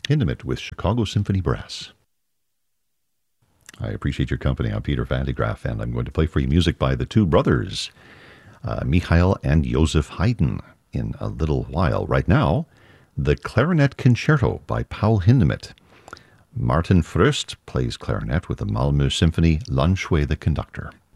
Hindemith with Chicago Symphony Brass. I appreciate your company. I'm Peter Van de Graaff, and I'm going to play for you music by the two brothers, Michael and Joseph Haydn, in a little while. Right now, the Clarinet Concerto by Paul Hindemith. Martin Fröst plays clarinet with the Malmö Symphony, Lan Shui the conductor.